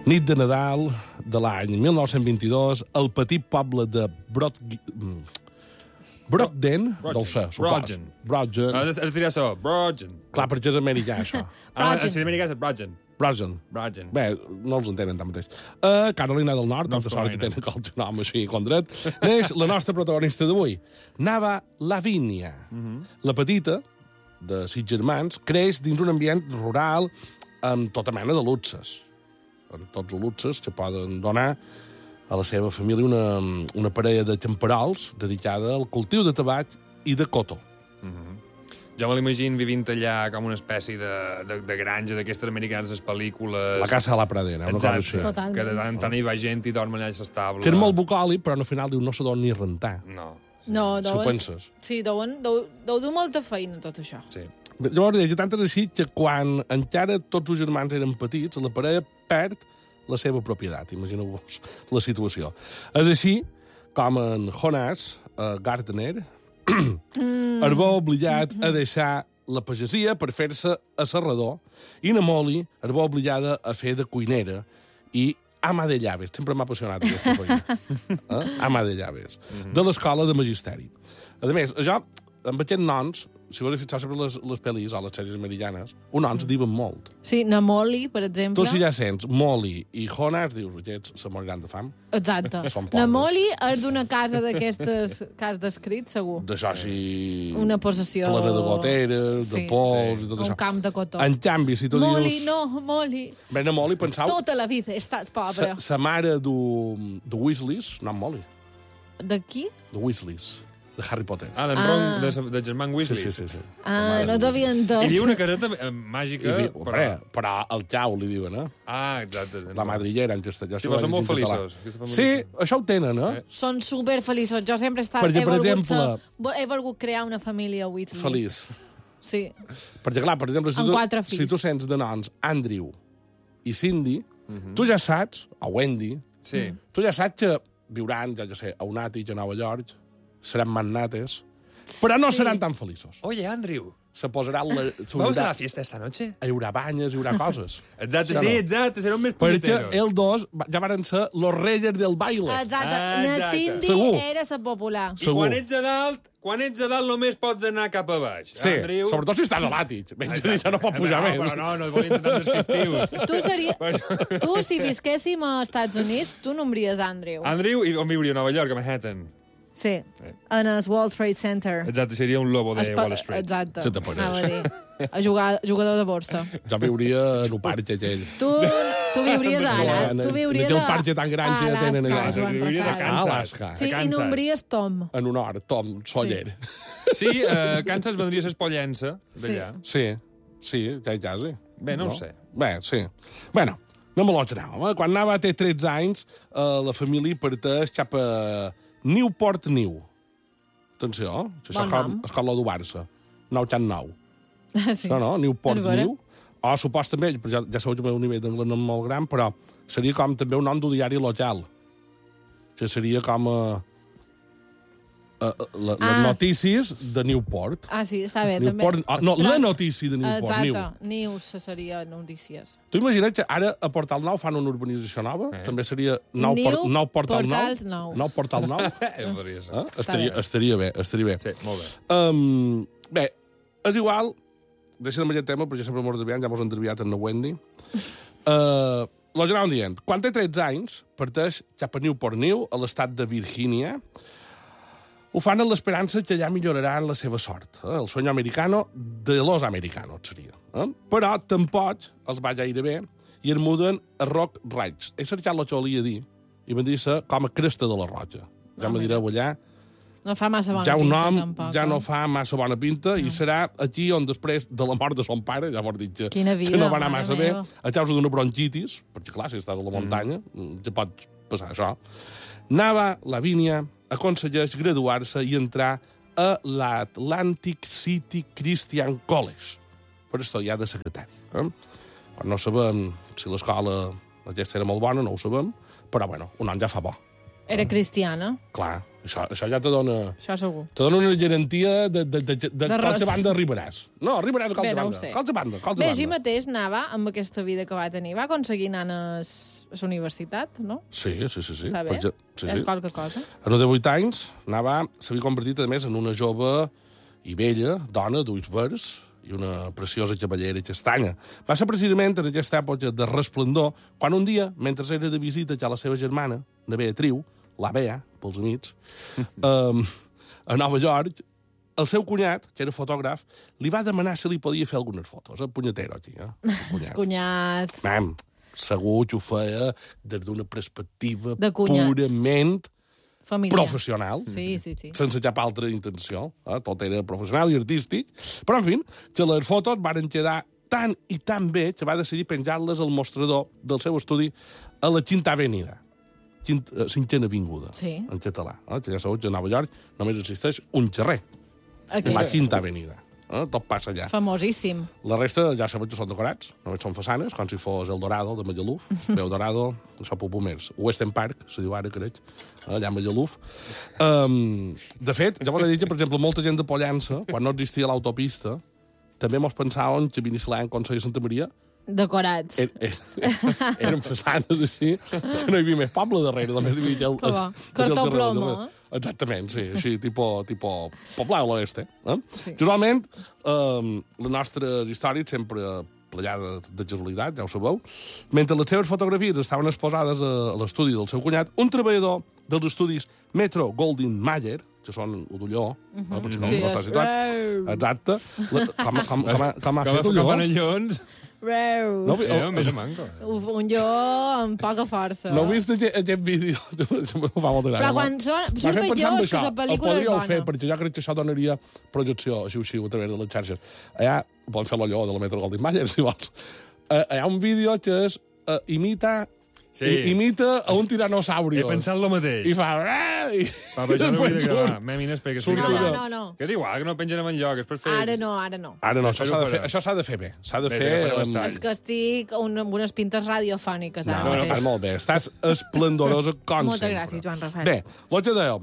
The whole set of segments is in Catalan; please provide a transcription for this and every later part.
Nit de Nadal de l'any 1922, el petit poble de Brogden, deu ser, supos. Brogden. Es dirà això, Brogden. Clar, perquè és americà, això. Si americà és Brogden. Brogden. Bé, no els entenen tant mateix. Carolina del Nord, tanta sort que tenen qualsevol nom així condret, neix la nostra protagonista d'avui, Nava Lavínia. La petita, de 6 germans, creix dins un ambient rural amb tota mena de luxes. Amb tots els luxes que poden donar a la seva família una parella de camperols dedicada al cultiu de tabac i de cotó. Jo me l'imagino vivint allà com una espècie de granja d'aquestes americanes, les pel·lícules... La casa de la Pradera, una cosa així. Totalment. Que de tant en tant hi va gent i dormen allà a l'estable. Ser molt bucòlic, però al final diu no se dona ni rentar. No. No, Si ho penses. Sí, deu dur molta feina, tot això. Sí. Llavors, hi ha tant és així que quan encara tots els germans eren petits, la parella perd la seva propietat. Imagineu-vos la situació. És així com en Jonas Gardner es va obligat a deixar la pagesia per fer-se asserrador i na Molly es va obligada a fer de cuinera i ama de llaves. Sempre m'ha apassionat aquesta feina. Ama de llaves. De l'escola de magisteri. A més, això, amb aquests noms, si vols fixar sempre les pel·lis o les sèries americanes, uns noms diuen molt. Sí, na Molly, per exemple. Tu si ja sents Molly i Jonas, dius, aquests se moriran de fam. Exacte. Són Na pobres. Molly és d'una casa d'aquestes que has descrit, segur. D'això així... Una possessió... Plena de goteres, de pols i tot això. Un camp de cotó. En canvi, si tu Molly, dius... no, Molly. Ben a Molly, pensau... Tota la vida he estat pobra. Sa mare de Weasleys, no Molly, De qui? de Weasleys, de Harry Potter. D'en Ron, de germán Weasley. Sí. No t'havia entès. Hi havia una caseta màgica, Però el Chau li diuen, eh? Exacte. La madrillera en castellà. Sí, però són molt feliços. Sí, això ho tenen, eh? Són superfeliços. Jo sempre he estat... Perquè, per exemple... He volgut crear una família Weasley. Feliç. Sí. Perquè, clar, per exemple, Amb 4 fills. si tu sents de noms Andrew i Cindy, tu ja saps, o Wendy, tu ja saps que viuran, ja sé, a un àtic a Nova York, seran magnates, però no seran tan feliços. Oye, Andrew. Se posaran... ¿Vamos a la fiesta esta noche? Hi haurà banyes, hi haurà coses. Exacte, sí, exacte, seran més Perquè puñeteros. els dos ja van ser los reyes del baile. Exacte. Na Cindy Segur. era la popular. I quan ets a dalt, només pots anar cap a baix. Sí, Andrew... sobretot si estàs a l'àtic. Això no pot pujar més. Però no volien ser tan descriptius. Tu, si visquéssim als Estats Units, tu nombries Andrew. Andrew, i on viuria? A Nova York, a Manhattan. Sí, en el World Trade Center. Exacte, seria un lobo de Wall Street. Exacte, Se te pareix. anava a dir. A jugador de borsa. Jo viuria en un parc aquell. Tu viuries ara. Tu viuries en aquell parc tan gran que ja tenen allà. Tu viuries a Kansas. Alaska. Sí, i nombries Tom. En un hort, Tom Sawyer. Sí, Kansas vendria a Espollença, d'allà. Sí, ja, sí. Bé, no ho sé. Bé, sí. Bueno, no me l'entrava. Quan Nava té 13 anys, la família parteix cap a Newport New. Atenció, això és com la du Barça. 9-9. Sí. No, Newport New. O supostament, ja sabeu que el meu nivell d'anglès no és molt gran, però seria com també un nom d'un diari local. Que seria com les notícies de Newport. Sí, està bé, Newport, també. no, la notícia de Newport. Exacte, News seria notícies. Tu imagina't que ara a Portal Nou fan una urbanització nova? També seria nou Portal Nou? Nou Portal Nou? Podria ser. Estaria bé. Sí, molt bé. Bé, és igual, deixem aquest tema, perquè sempre m'ho desviant, ja m'ho han desviat en la Wendy. Lo que anàvem dient, quan té 13 anys, parteix cap a Newport New, a l'estat de Virgínia. Ho fan amb l'esperança que allà milloraran la seva sort. El sueño americano de los americanos, seria. Però tampoc els va gaire bé i es muden a Rock Ridge. He cercat el que volia dir i van dir-se com a cresta de la roja. Ja me direu allà. No fa massa bona pinta, tampoc. Ja un nom ja no fa massa bona pinta i serà aquí on després de la mort de son pare, ja vols dir que no va anar massa bé, a causa d'una bronquitis, perquè clar, si estàs a la muntanya, ja pot passar això. Nava Lavínia aconsegueix graduar-se i entrar a l'Atlantic City Christian College per estudiar de secretari. Quan no sabem si l'escola aquesta era molt bona, no ho sabem, però bueno, un any ja fa bo. Era cristiana. Clar, Això ja te dona... Això segur. Te dona una garantia de qualseva res. banda arribaràs. No, arribaràs a Bé, qualseva no ho banda. sé. Qualseva banda. Bé, així mateix anava amb aquesta vida que va tenir. Va aconseguir anar a la universitat, no? Sí. Està bé? Sí. És qualque cosa. A no de 8 anys s'havia convertit, a més, en una jove i bella dona d'ulls verds i una preciosa cavallera castanya. Va ser precisament en aquesta època de resplendor quan un dia, mentre era de visita a la seva germana, la Beatriu, la Bea, pels amics, a Nova York, el seu cunyat, que era fotògraf, li va demanar si li podia fer algunes fotos. Punyetero, aquí, Cunyat. Mam, segur que ho feia des d'una perspectiva De cunyat. purament Familiar. professional, Sí. sense cap altra intenció. Tot era professional i artístic. Però, en fi, que les fotos van quedar tan i tan bé que va decidir penjar-les al mostrador del seu estudi a la Quinta Avenida. Cinquena Avinguda, Sí. en català. Que ja sabeu que a Nova York només existeix un carrer, la Aquest. Quinta Avenida. Tot passa allà. Famosíssim. La resta ja sabeu que són decorats, només són façanes, com si fos el Dorado de Magaluf. Veu Dorado, això populars. Western Park, se diu ara, crec, allà a Magaluf. De fet, ja vos he dit que, per exemple, molta gent de Pollença, quan no existia l'autopista, també mos pensaven que Binissalà en Consell de Santa Maria Decorats. eren façanes així, que no hi havia més poble darrere, només hi havia Que bo. Cartó ploma. Exactament, sí, així, tipo Poblau a l'oeste. Sí. Generalment, les nostres històries sempre plegades de casualitat, ja ho sabeu. Mentre les seves fotografies estaven exposades a l'estudi del seu cunyat, un treballador dels estudis Metro Goldwyn Mayer, que són Udolló, per si no està situat. Exacte. Com ha fet Com Udolló? panellons. Reu. No, Més a manco. Un jo amb poca força. no heu vist aquest vídeo? Em fa molta gràcia. Però quan surt M'ha fet pensar en allò, és que això. la pel·lícula és Ho podríeu bona. fer, perquè jo crec que això donaria projecció, així, a través de les xarxes. Allà, poden fer l'allò de la Metro Goldwyn Mayer, si vols. Hi ha un vídeo que és imita a un tiranosaurio. He pensat el mateix. I fa... I Però això no ho he de gravar. Mèmines, perquè Surt explica. una- No. Que és igual, que no pengen en enlloc, és per fer... Ara no. Ara no, això s'ha de fer bé. S'ha de Bé, fer... que farem estar. És que estic amb unes pintes radiofòniques ara No, mateix. estàs molt bé. Estàs esplendorosa com Moltes sempre. gràcies, Joan Rafael. Bé, el que dèiem...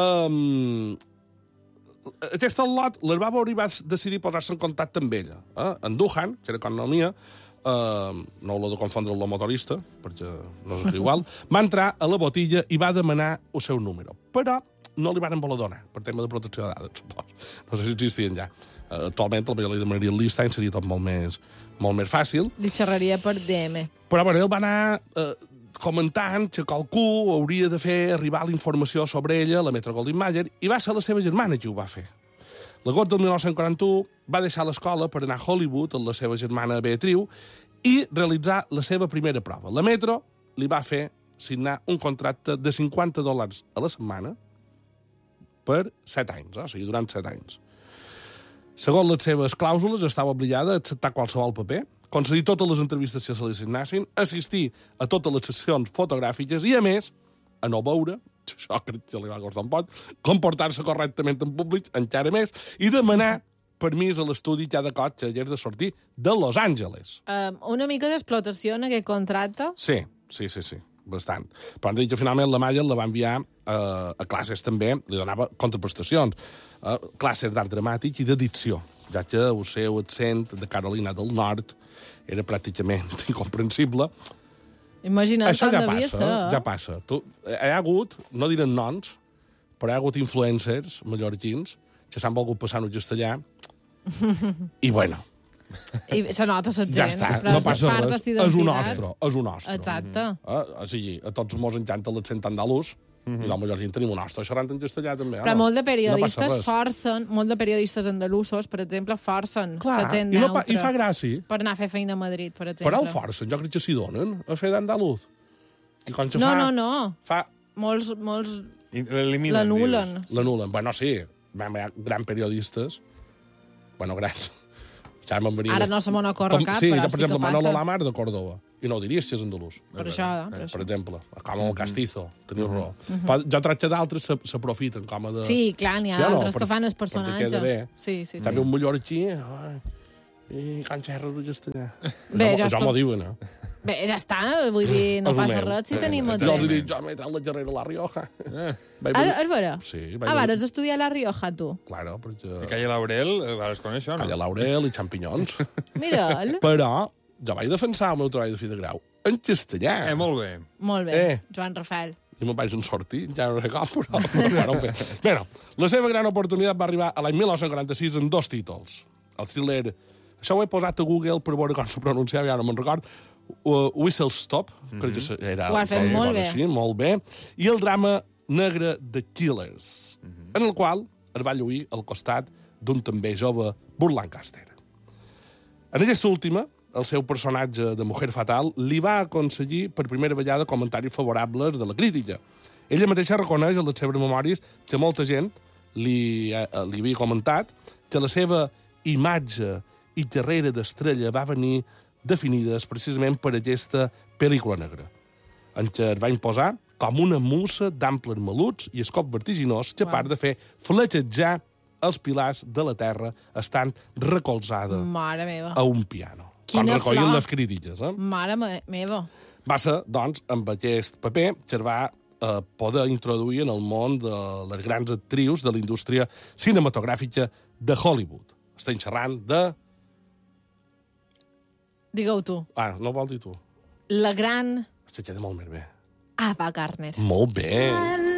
Aquest lot, l'Herbàvori va decidir posar-se en contacte amb ella. En Duhan, que era economia, no l'ho de confondre amb el motorista, perquè no és igual, va entrar a la botilla i va demanar el seu número. Però no li van voler donar, per tema de protecció de dades, supos. No sé si existien ja. Actualment, potser li demanaria el listany, seria tot molt més fàcil. Li xerraria per DM. Però bueno, ell va anar comentant que qualcú hauria de fer arribar la informació sobre ella a la Metro Goldwyn Mayer, i va ser la seva germana qui ho va fer. L'agost del 1941 va deixar l'escola per anar a Hollywood amb la seva germana Beatriu i realitzar la seva primera prova. La Metro li va fer signar un contracte de $50 a la setmana per 7 anys, o sigui, durant 7 anys. Segons les seves clàusules, estava obligada a acceptar qualsevol paper, concedir totes les entrevistes que se li assignessin, assistir a totes les sessions fotogràfiques i, a més, a no veure, això crec que li va costar un poc, comportar-se correctament en públic, encara més, i demanar permís a l'estudi cada cop que hagués de sortir de Los Angeles. Una mica d'explotació en aquest contracte. Sí, bastant. Però han dit que finalment la Maya la va enviar a classes també, li donava contraprestacions, classes d'art dramàtic i d'edicció, ja que el seu accent de Carolina del Nord era pràcticament incomprensible. Imagina't Això com ja devia passa, ser. ja passa. Hi ha hagut, no direm noms, però hi ha hagut influencers mallorquins que s'han volgut passar en el castellà i, bueno, I se nota l'accent. ja està, però no passa part res. d'identitat. És un nostre. Exacte. O sigui, a tots mos encanta l'accent andalús, i la mallorquins tenim un nostre xerrant en castellà també. Però molt de No periodistes passa res. forcen, molt de periodistes andalusos, per exemple, forcen Clar, l'accent i neutre fa gràcia. per anar a fer feina a Madrid, per exemple. Però el forcen, jo crec que s'hi donen a fer d'andalús. I com que No. Fa... Molts L'eliminen, l'anulen. dius. L'anulen. Bueno, sí, hi ha grans periodistes, bueno, grans. Ja me'n venia... Ara no se m'ho ocorre cap, sí, però per sí exemple, que Manolo passa. Lamar de Córdoba. I no ho diries si és andalús, Per això. per exemple. Com el Castizo, teniu raó. Però jo trobo que d'altres s'aprofiten com a de... Sí, clar, n'hi ha Sí o no? altres que fan el perquè personatge. queda bé. Sí. També un mallorquí... I quan xerres el castellà. Bé, Jo m'ho diuen, Bé, ja està, vull dir, no passa res si tenim el Jo els temps. dic, jo m'he tret la carrera a La Rioja. És vera? Sí, Vas estudiar a La Rioja, tu? Claro, perquè... I Calla Laurel, vas conèixer, no? Calla Laurel i xampinyons. Mira'l. Però jo vaig defensar el meu treball de fi de grau en castellà. Molt bé. Molt bé, Eh. Joan Rafael. I me'n vaig en sortir, ja no sé com, però... Bueno, bé. Bueno, la seva gran oportunitat va arribar a l'any 1946 amb 2 títols. El thriller... Això ho he posat a Google per veure com se pronunciava, ja no me'n record. Whistle Stop, crec que era... Ho has fet molt bé. Així, molt bé. I el drama negre The Killers, en el qual es va lluir al costat d'un també jove Burt Lancaster. En aquesta última, el seu personatge de Mujer Fatal li va aconseguir per primera vegada comentaris favorables de la crítica. Ella mateixa reconeix en les seves memòries que molta gent li havia comentat que la seva imatge i carrera d'estrella va venir definides precisament per aquesta pel·lícula negra, en què es va imposar com una musa d'amples maluts i escop vertiginós capaç de fer fletxejar els pilars de la terra estant recolzada Mare meva. a un piano. Quina Com recollen flor. les crítiques. Mare meva. Va ser, doncs, amb aquest paper que es va poder introduir en el món de les grans actrius de la indústria cinematogràfica de Hollywood. Estem xerrant de... Digue-ho tu. Ah, no vol dir tu. La gran Se queda molt més bé. Ava Gardner. Molt bé.